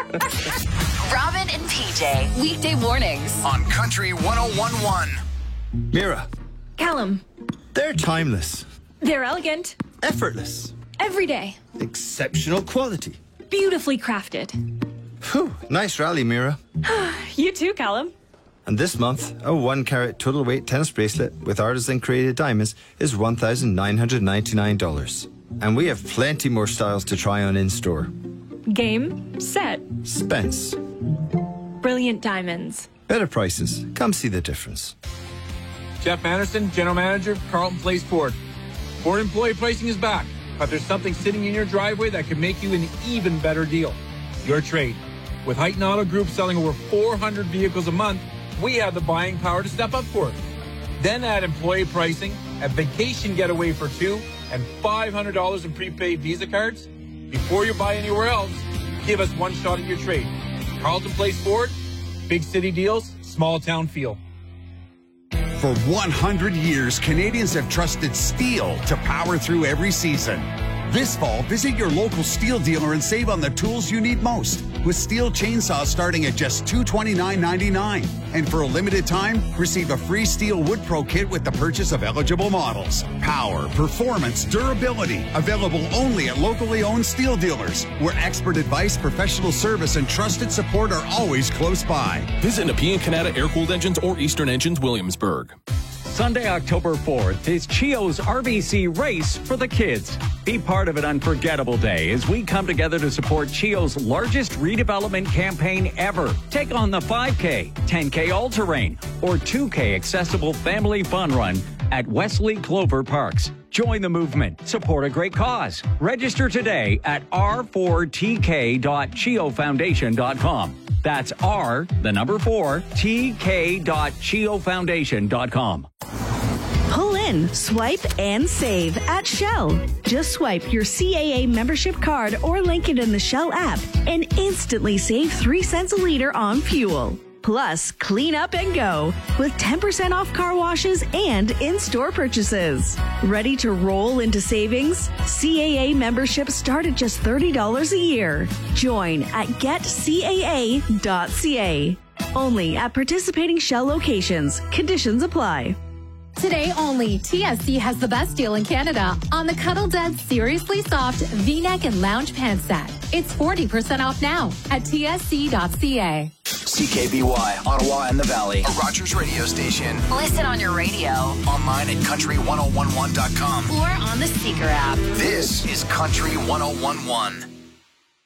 Robin and PJ, weekday mornings on Country 101.1. Mira, Callum, they're timeless, they're elegant, effortless, everyday, exceptional quality. beautifully crafted. Whew, nice rally, Mira. You too, Callum. And this month, a 1-carat total weight tennis bracelet with artisan created diamonds is $1,999. And we have plenty more styles to try on in store. Game, set, Spence. brilliant diamonds. Better prices. Come see the difference. Jeff Anderson, General Manager, Carlton Place Ford. Ford employee pricing is back, but there's something sitting in your driveway that could make you an even better deal. Your trade. With Heighton Auto Group selling over 400 vehicles a month, we have the buying power to step up for it. Then add employee pricing, a vacation getaway for two, and $500 in prepaid Visa cards. Before you buy anywhere else, give us one shot at your trade. Carlton Place Ford, big city deals, small town feel. For 100 years, Canadians have trusted steel to power through every season. This fall, visit your local steel dealer and save on the tools you need most, with steel chainsaws starting at just $229.99. And for a limited time, receive a free Steel Wood Pro kit with the purchase of eligible models. Power, performance, durability, available only at locally owned steel dealers, where expert advice, professional service, and trusted support are always close by. Visit Nepean Canada Air-Cooled Engines or Eastern Engines, Williamsburg. Sunday, October 4th is Chio's RBC Race for the Kids. Be part of an unforgettable day as we come together to support Chio's largest redevelopment campaign ever. Take on the 5K, 10K all-terrain, or 2K accessible family fun run at Wesley Clover Parks. Join the movement. Support a great cause. Register today at r4tk.chiofoundation.com. That's R, the number 4, tk.chiofoundation.com. Pull in, swipe, and save at Shell. Just swipe your CAA membership card or link it in the Shell app and instantly save 3 cents a liter on fuel. Plus, clean up and go with 10% off car washes and in-store purchases. Ready to roll into savings? CAA memberships start at just $30 a year. Join at getcaa.ca. Only at participating Shell locations. Conditions apply. Today only, TSC has the best deal in Canada on the Cuddle Dead Seriously Soft V-neck and lounge pant set. It's 40% off now at tsc.ca. CKBY, Ottawa and the Valley, a Rogers radio station. Listen on your radio, Online at country1011.com. or on the Seeker app. This is Country 101.1.